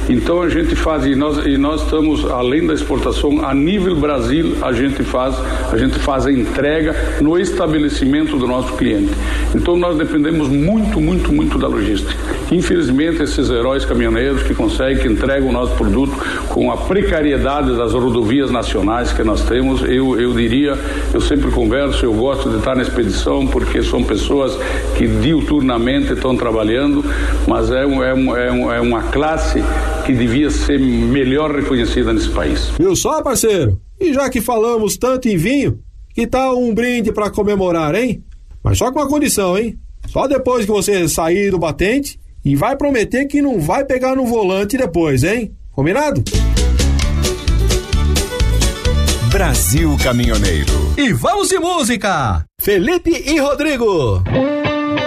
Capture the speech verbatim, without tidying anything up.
Então a gente faz, e nós, e nós estamos, além da exportação, a nível Brasil, a gente faz, a gente faz a entrega no estabelecimento do nosso cliente. Então nós dependemos muito, muito, muito da logística. Infelizmente, esses heróis caminhoneiros que conseguem, que entregam o nosso produto com a precariedade das rodovias nacionais que nós temos, eu, eu diria, eu sempre converso, eu gosto de estar na expedição porque são pessoas que diuturnamente estão trabalhando, mas é, um, é, um, é, um, é uma classe que devia ser melhor reconhecida nesse país. Viu só, parceiro? E já que falamos tanto em vinho, que tal um brinde para comemorar, hein? Mas só com uma condição, hein? Só depois que você sair do batente e vai prometer que não vai pegar no volante depois, hein? Combinado? Brasil Caminhoneiro. E vamos de música! Felipe e Rodrigo.